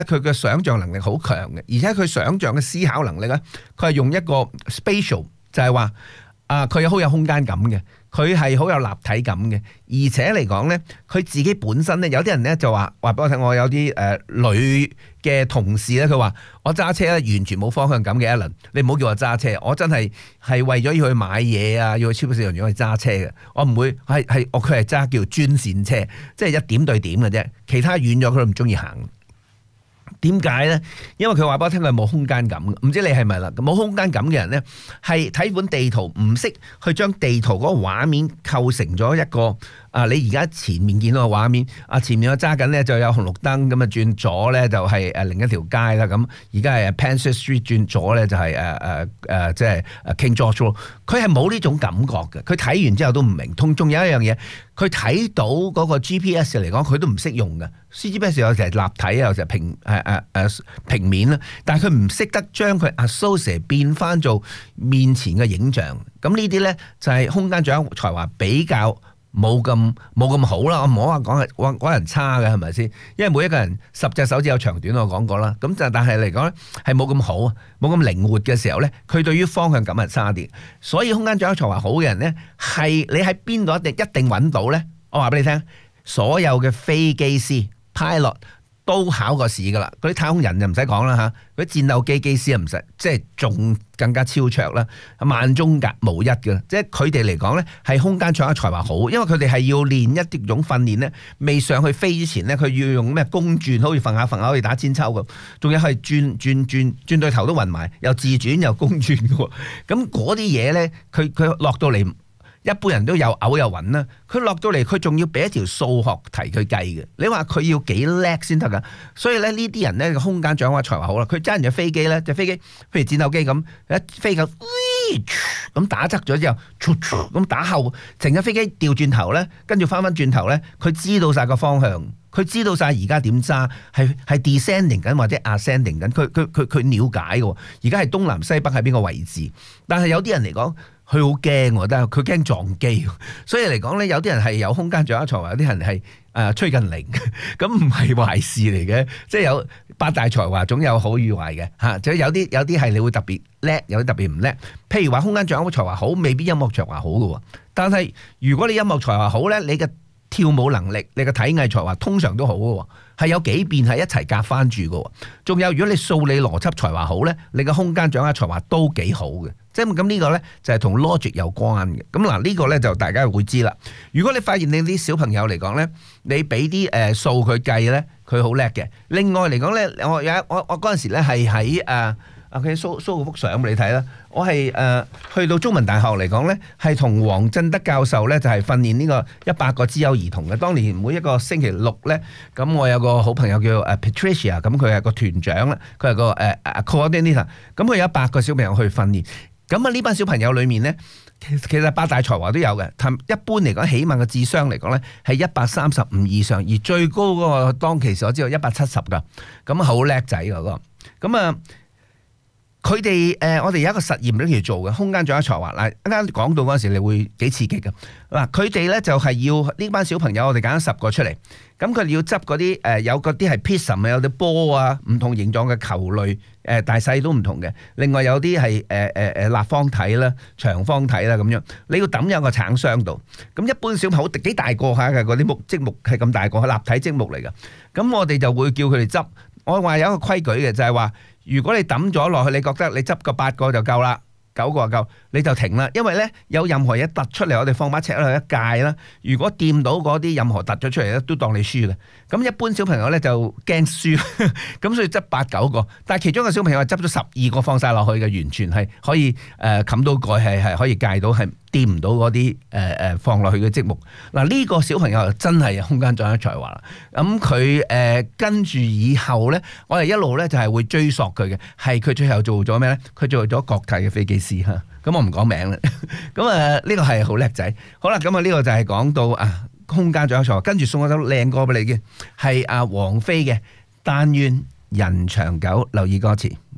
佢嘅想像能力好強嘅，而且佢想像嘅思考能力咧，佢係用一個 spatial， 就係話佢好有空間感嘅，佢係好有立體感嘅，而且嚟講咧，佢自己本身咧，有啲人咧就話俾我聽，我有啲女嘅同事咧，佢話我揸車咧完全冇方向感嘅，Alan，你唔好叫我揸車，我真係為咗要去買嘢啊，要去超級市場要去揸車嘅，我唔會佢係揸叫專線車，即係一點對點嘅啫，其他遠咗佢都唔中意行。點解咧？因為佢話俾我聽佢冇空間感，唔知你係咪啦？冇空間感嘅人咧，係睇本地圖唔識去將地圖嗰個畫面構成咗一個你而家前面見到嘅畫面，前面我揸緊咧就有紅綠燈，咁啊轉左咧就係另一條街啦。咁而家係 Penshurst Street 轉左咧就係即係 King George Road。佢係冇呢種感覺嘅，佢睇完之後都唔明。仲有一樣嘢，佢睇到嗰個 GPS 嚟講，佢都唔識用嘅。GPS 有時係立體，有時係平面啦，但係佢唔識得將佢 associate 變翻做面前嘅影像。咁呢啲咧就係空間掌握才華比較冇咁好啦。我唔好話講人差嘅係咪先？因為每一個人10隻手指有長短，我講過啦。咁但係嚟講咧係冇咁好，冇咁靈活嘅時候咧，佢對於方向感係差啲。所以空間掌握才華好嘅人咧，係你喺邊度一定揾到咧。我話俾你聽，所有嘅飛機師 pilot 都考過試噶啦，嗰啲太空人就唔使講啦嚇，嗰啲戰鬥機機師又唔使，即係仲更加超卓啦，萬中無一嘅，即係佢哋嚟講咧係空間掌握才華好，因為佢哋係要練一種訓練咧，未上去飛之前咧，佢要用咩公轉，好似瞓下可以打千秋咁，仲有係轉對頭都暈埋，又自轉又公轉嘅喎，咁嗰啲嘢咧，佢落到嚟。一般人都有嘔有暈啦，佢落到嚟佢仲要俾一條數學題佢計嘅，你話佢要幾叻先得㗎？所以咧呢啲人咧個空間掌握才華好啦，佢揸人隻飛機咧，隻飛機譬如戰鬥機咁，一飛夠咁打側咗之後，咁打後，成架飛機調轉頭咧，跟住翻轉頭咧，佢知道晒個方向，佢知道晒而家點揸，係 descending 緊或者 ascending 緊，佢了解嘅，而家係東南西北喺邊個位置，但係有啲人嚟講。佢好驚，但係佢驚撞機，所以嚟講咧，有啲人係有空間掌握才華，有啲人係趨近零，咁唔係壞事嚟嘅。即係有八大才華，總有好與壞嘅嚇。即係有啲係你會特別叻，有啲特別唔叻。譬如話空間掌握才華好，未必音樂才華好嘅喎。但係如果你音樂才華好咧，你嘅跳舞能力、你嘅體藝才華通常都好嘅喎，係有幾變係一齊夾翻住嘅喎。仲有如果你數理邏輯才華好咧，你嘅空間掌握才華都幾好嘅。即係咁呢個咧就係同 logic 有關嘅。咁嗱呢個咧就大家會知啦。如果你發現你啲小朋友嚟講咧，你俾啲數佢計咧，佢好叻嘅。另外嚟講咧，我嗰陣時咧係喺佢show 嗰幅相俾你睇啦。我係去到中文大學嚟講咧，係同黃振德教授咧就係訓練呢個100個資優兒童嘅。當年每一個星期六咧，咁我有個好朋友叫Patricia， 咁佢係個團長啦，佢係個coordinator， 咁佢有100個小朋友去訓練。咁呢班小朋友裏面咧，其實八大才華都有嘅。一般嚟講，起碼嘅智商嚟講咧係135以上，而最高嗰個當其時我知道170噶，咁好叻仔嗰個。咁佢哋我哋有一個實驗都要做嘅，空間掌握才華。嗱，啱啱講到嗰陣時，你會幾刺激嘅。嗱，佢哋咧就係要呢班小朋友，我哋揀咗10個出嚟，咁佢哋要執嗰啲有嗰啲係 prism 有啲波啊，唔同形狀嘅球類，大細都唔同嘅。另外有啲係立方體啦、長方體啦咁樣，你要抌入個橙箱度。咁一般小朋友幾大個下嘅嗰啲積木係咁大個，係立體積木嚟嘅。咁我哋就會叫佢哋執。我話有一個規矩嘅，就係話，如果你抌咗落去，你覺得你執個8個就夠啦，9個就夠，你就停啦。因為咧有任何嘢突出嚟，我哋放把尺喺度一界啦。如果掂到嗰啲任何突咗出嚟咧，都當你輸啦。咁一般小朋友咧就驚輸，咁所以執8、9個。但係其中一個小朋友係執咗12個放晒落去嘅，完全係可以冚到蓋，係可以界到，係掂唔到嗰啲放落去嘅積木。嗱，呢個小朋友真係空間掌握才華啦。咁佢跟住以後咧，我哋一路咧就係會追溯佢嘅，係佢最後做咗咩咧？佢做咗國泰嘅飛機師嚇。咁我唔講名啦。咁呢個係好叻仔。好啦，咁呢個就係講到空間掌握才華，跟住送咗首靚歌俾你嘅，係王菲嘅《但願人長久》，留意歌詞。